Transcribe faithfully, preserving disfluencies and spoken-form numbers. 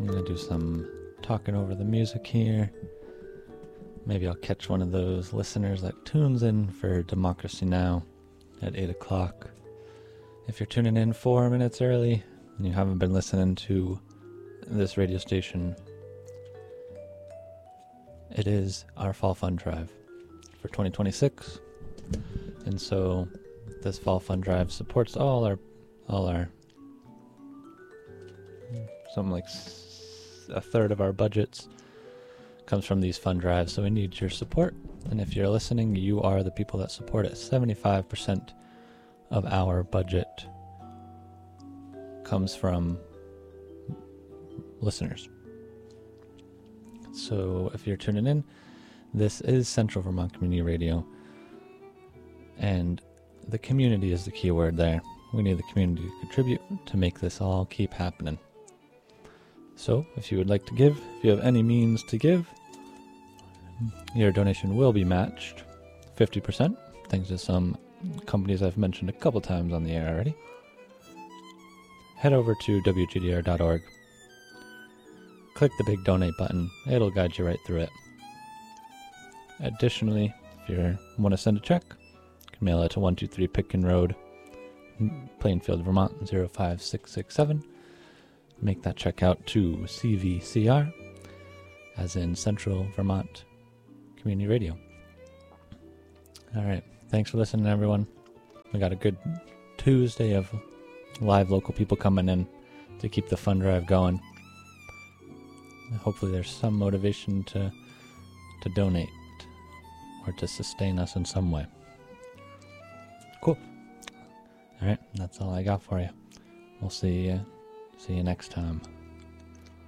I'm going to do some talking over the music here. Maybe I'll catch one of those listeners that tunes in for Democracy Now! At eight o'clock. If you're tuning in four minutes early and you haven't been listening to this radio station, it is our Fall Fund Drive for twenty twenty-six. And so this Fall Fund Drive supports all our, all our, something like a third of our budgets comes from these fund drives, so we need your support. And if you're listening, you are the people that support it. seventy-five percent of our budget comes from listeners. So if you're tuning in, this is Central Vermont Community Radio, and the community is the key word there. We need the community to contribute to make this all keep happening. So if you would like to give, if you have any means to give, your donation will be matched fifty percent, thanks to some companies I've mentioned a couple times on the air already. Head over to W G D R dot org. Click the big donate button. It'll guide you right through it. Additionally, if you want to send a check, you can mail it to one two three Pitkin Road, Plainfield, Vermont, zero five six six seven. Make that check out to C V C R, as in Central Vermont Community Radio. All right. Thanks for listening, everyone. We got a good Tuesday of live local people coming in to keep the fund drive going. Hopefully there's some motivation to to donate or to sustain us in some way. Cool. All right. That's all I got for you. We'll see you, see you next time.